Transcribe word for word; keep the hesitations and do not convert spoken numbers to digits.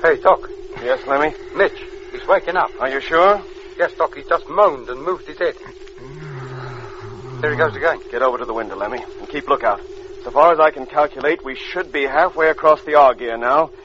Hey, Doc. Yes, Lemmy? Mitch, he's waking up. Are you sure? Yes, Doc, he just moaned and moved his head. There he goes again. Get over to the window, Lemmy, and keep lookout. So far as I can calculate, we should be halfway across the Argyre now,